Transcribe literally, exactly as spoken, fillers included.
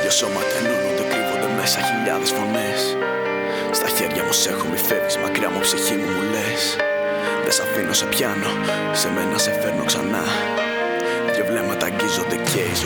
Δυο σώματα ενώνονται, κρύβονται μέσα χιλιάδες φωνές. Στα χέρια μου σ' έχω, μη φεύγεις μακριά μου, ψυχή μου μου λες. Δεν σ' αφήνω, σε πιάνω, σε μένα σε φέρνω ξανά. Δυο βλέμματα αγγίζονται και η ζωή